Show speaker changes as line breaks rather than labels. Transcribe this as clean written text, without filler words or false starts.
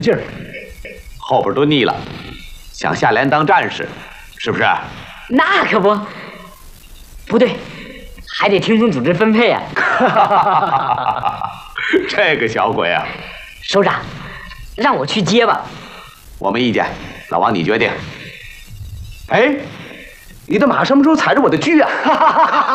劲儿，
后边都腻了，想下连当战士，是不是？
那可不，不对，还得听从组织分配啊。
这个小鬼啊！
首长，让我去接吧。
我没意见，老王你决定。
哎，你的马什么时候踩着我的车啊？